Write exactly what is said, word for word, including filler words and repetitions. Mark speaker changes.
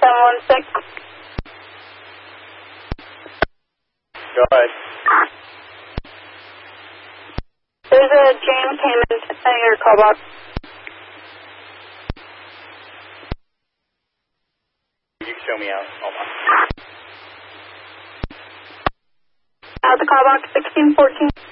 Speaker 1: seven one six.
Speaker 2: Go ahead.
Speaker 1: There's a jam came into your call box.
Speaker 2: You can show me out. Hold on.
Speaker 1: Out the call box sixteen fourteen.